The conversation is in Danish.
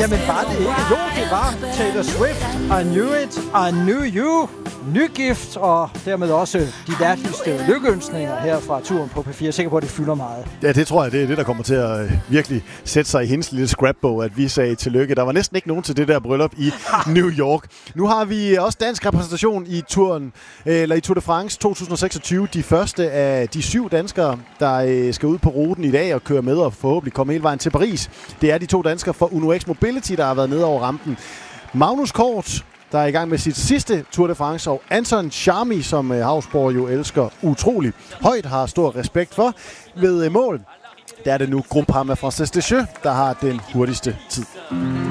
Jamen var det ikke? Jo, det var Taylor Swift. I knew it, I knew you. Nygift, og dermed også de hjerteligste lykkeønskninger her fra turen på P4. Jeg er sikker på, at det fylder meget. Ja, det tror jeg, det er det, der kommer til at virkelig sætte sig i hendes lille scrapbog, at vi sagde tillykke. Der var næsten ikke nogen til det der bryllup i New York. Nu har vi også dansk repræsentation i Tour de France 2026. De første af de 7 danskere, der skal ud på ruten i dag og køre med og forhåbentlig komme hele vejen til Paris. Det er de 2 danskere fra Uno X Mobility, der har været nede over rampen. Magnus Kort, der er i gang med sit sidste Tour de France, og Anton Charmy, som Hausborg jo elsker utroligt højt, har stor respekt for. Ved mål, der er det nu Groupama Française Deschamps, der har den hurtigste tid.